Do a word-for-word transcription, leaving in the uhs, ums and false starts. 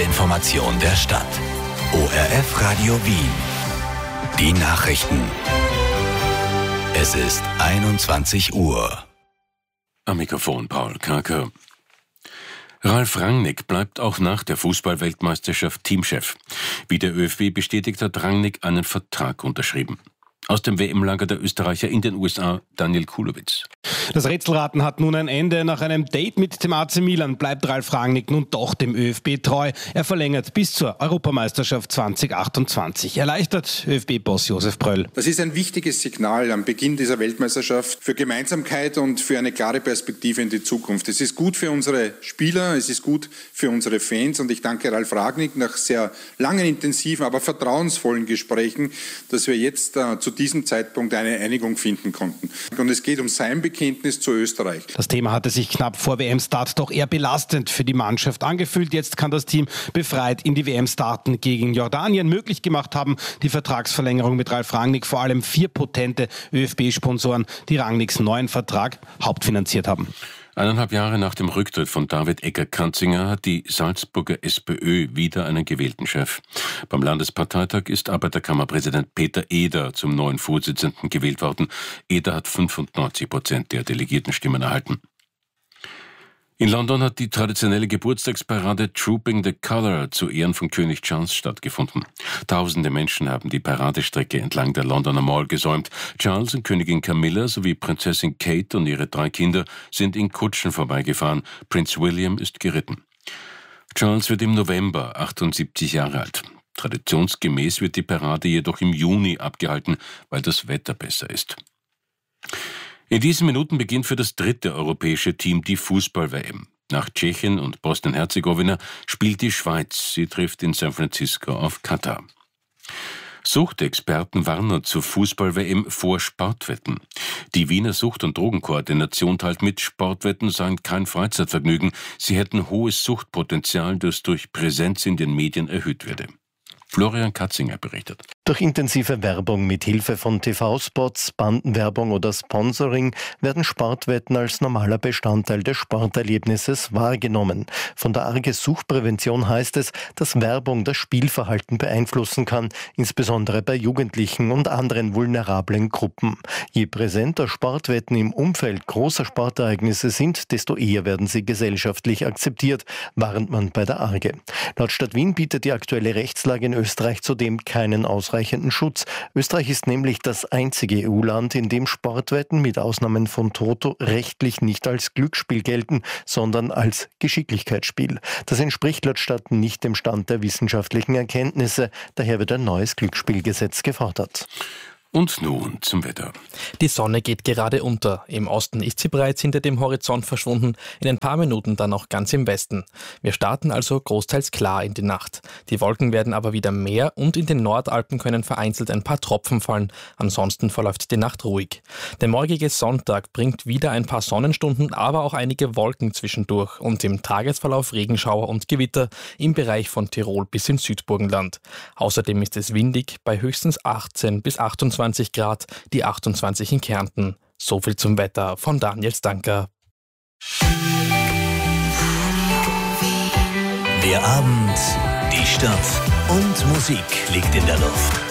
Information der Stadt. O R F Radio Wien. Die Nachrichten. Es ist einundzwanzig Uhr. Am Mikrofon Paul Karker. Ralf Rangnick bleibt auch nach der Fußball-Weltmeisterschaft Teamchef. Wie der ÖFB bestätigt, hat Rangnick einen Vertrag unterschrieben. Aus dem W M-Lager der Österreicher in den U S A, Daniel Kulowitz. Das Rätselraten hat nun ein Ende. Nach einem Date mit dem A C Milan bleibt Ralf Rangnick nun doch dem ÖFB treu. Er verlängert bis zur Europameisterschaft zwanzig achtundzwanzig. Erleichtert ÖFB-Boss Josef Pröll. Das ist ein wichtiges Signal am Beginn dieser Weltmeisterschaft für Gemeinsamkeit und für eine klare Perspektive in die Zukunft. Es ist gut für unsere Spieler, es ist gut für unsere Fans und ich danke Ralf Rangnick nach sehr langen, intensiven, aber vertrauensvollen Gesprächen, dass wir jetzt äh, zu diesem Zeitpunkt eine Einigung finden konnten. Und es geht um sein Bekenntnis zu Österreich. Das Thema hatte sich knapp vor W M-Start doch eher belastend für die Mannschaft angefühlt. Jetzt kann das Team befreit in die W M starten. Gegen Jordanien möglich gemacht haben die Vertragsverlängerung mit Ralf Rangnick vor allem vier potente ÖFB-Sponsoren, die Rangnicks neuen Vertrag hauptfinanziert haben. Eineinhalb Jahre nach dem Rücktritt von David Egger-Kanzinger hat die Salzburger SPÖ wieder einen gewählten Chef. Beim Landesparteitag ist Arbeiterkammerpräsident Peter Eder zum neuen Vorsitzenden gewählt worden. Eder hat fünfundneunzig Prozent der Delegiertenstimmen erhalten. In London hat die traditionelle Geburtstagsparade Trooping the Colour zu Ehren von König Charles stattgefunden. Tausende Menschen haben die Paradestrecke entlang der Londoner Mall gesäumt. Charles und Königin Camilla sowie Prinzessin Kate und ihre drei Kinder sind in Kutschen vorbeigefahren. Prinz William ist geritten. Charles wird im November achtundsiebzig Jahre alt. Traditionsgemäß wird die Parade jedoch im Juni abgehalten, weil das Wetter besser ist. In diesen Minuten beginnt für das dritte europäische Team die Fußball-W M. Nach Tschechien und Bosnien-Herzegowina spielt die Schweiz. Sie trifft in San Francisco auf Katar. Suchtexperten warnen zur Fußball-W M vor Sportwetten. Die Wiener Sucht- und Drogenkoordination teilt mit, Sportwetten seien kein Freizeitvergnügen. Sie hätten hohes Suchtpotenzial, das durch Präsenz in den Medien erhöht werde. Florian Katzinger berichtet. Durch intensive Werbung mit Hilfe von T V-Spots, Bandenwerbung oder Sponsoring werden Sportwetten als normaler Bestandteil des Sporterlebnisses wahrgenommen. Von der Arges Suchtprävention heißt es, dass Werbung das Spielverhalten beeinflussen kann, insbesondere bei Jugendlichen und anderen vulnerablen Gruppen. Je präsenter Sportwetten im Umfeld großer Sportereignisse sind, desto eher werden sie gesellschaftlich akzeptiert, warnt man bei der Arge. Laut Stadt Wien bietet die aktuelle Rechtslage in Österreich zudem keinen ausreichenden Schutz. Österreich ist nämlich das einzige E U-Land, in dem Sportwetten mit Ausnahmen von Toto rechtlich nicht als Glücksspiel gelten, sondern als Geschicklichkeitsspiel. Das entspricht laut Stadt nicht dem Stand der wissenschaftlichen Erkenntnisse. Daher wird ein neues Glücksspielgesetz gefordert. Und nun zum Wetter. Die Sonne geht gerade unter. Im Osten ist sie bereits hinter dem Horizont verschwunden, in ein paar Minuten dann auch ganz im Westen. Wir starten also großteils klar in die Nacht. Die Wolken werden aber wieder mehr und in den Nordalpen können vereinzelt ein paar Tropfen fallen. Ansonsten verläuft die Nacht ruhig. Der morgige Sonntag bringt wieder ein paar Sonnenstunden, aber auch einige Wolken zwischendurch und im Tagesverlauf Regenschauer und Gewitter im Bereich von Tirol bis ins Südburgenland. Außerdem ist es windig bei höchstens achtzehn bis achtundzwanzig Grad, die achtundzwanzig in Kärnten. So viel zum Wetter von Daniel Stanker. Der Abend, die Stadt und Musik liegt in der Luft.